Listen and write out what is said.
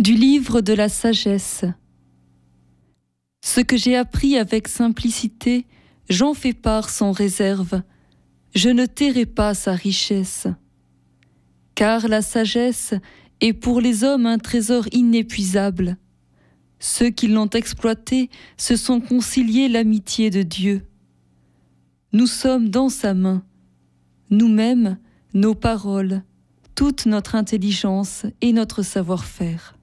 Du livre de la sagesse. Ce que j'ai appris avec simplicité, j'en fais part sans réserve. Je ne tairai pas sa richesse. Car la sagesse est pour les hommes un trésor inépuisable. Ceux qui l'ont exploité se sont conciliés l'amitié de Dieu. Nous sommes dans sa main, nous-mêmes, nos paroles, toute notre intelligence et notre savoir-faire.